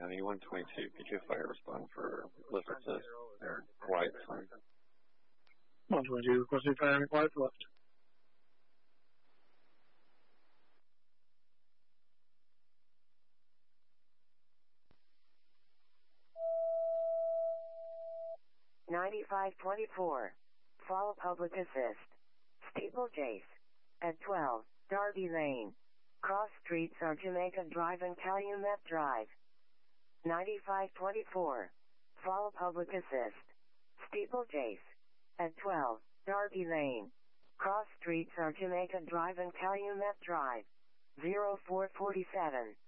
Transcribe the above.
E122, PQ fire respond for lift assist. They're white. 122, requesting fire and quiet left. (9524), follow public assist. Steeplechase at 12, Darby Lane. Cross streets are Jamaica Drive and Calumet Drive. 9524, follow public assist. Steeplechase at 12, Darby Lane. Cross streets are Jamaica Drive and Calumet Drive. 0447.